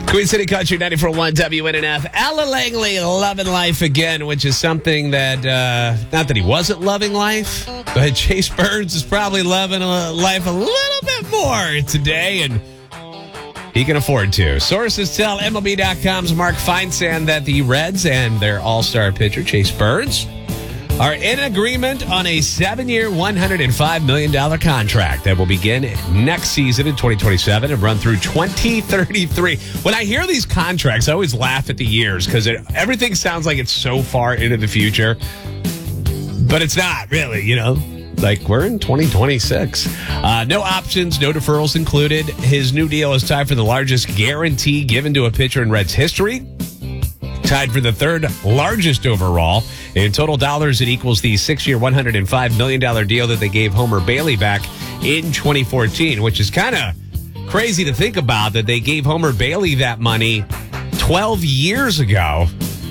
Queen City Country 94.1 WNNF. Ella Langley loving life again, which is something that, not that he wasn't loving life, but Chase Burns is probably loving life a little bit more today, and he can afford to. Sources tell MLB.com's Mark Feinsand that the Reds and their all-star pitcher, Chase Burns, are in agreement on a 7-year, $105 million contract that will begin next season in 2027 and run through 2033. When I hear these contracts, I always laugh at the years because everything sounds like it's so far into the future, but it's not really, you know. Like, we're in 2026. No options, no deferrals included. His new deal is tied for the largest guarantee given to a pitcher in Reds history. Tied for the third largest overall. In total dollars, it equals the 6-year, $105 million deal that they gave Homer Bailey back in 2014, which is kind of crazy to think about, that they gave Homer Bailey that money 12 years ago.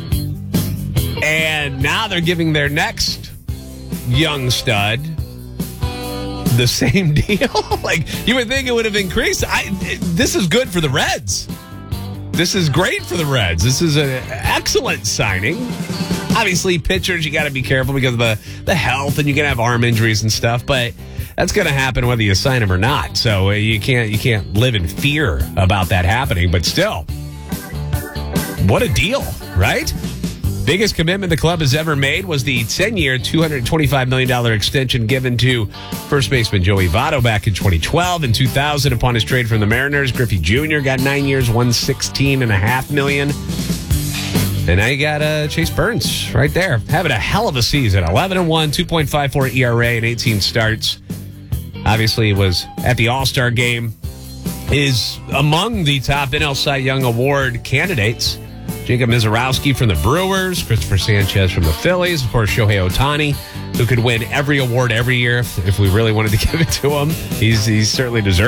And now they're giving their next young stud the same deal. Like, you would think it would have increased. This is good for the Reds. This is great for the Reds. This is an excellent signing. Obviously, pitchers, you got to be careful because of the health, and you can have arm injuries and stuff, but that's going to happen whether you sign them or not. So you can't live in fear about that happening, but still, what a deal, right? Biggest commitment the club has ever made was the 10-year, $225 million extension given to first baseman Joey Votto back in 2012. In 2000, upon his trade from the Mariners, Griffey Jr. got 9 years, $116.5 million. And now you got Chase Burns right there, having a hell of a season. 11-1, 2.54 ERA, and 18 starts. Obviously, was at the All-Star game. Is among the top NL Cy Young Award candidates. Jacob Mizorowski from the Brewers, Christopher Sanchez from the Phillies, of course, Shohei Ohtani, who could win every award every year if we really wanted to give it to him. He's certainly deserved.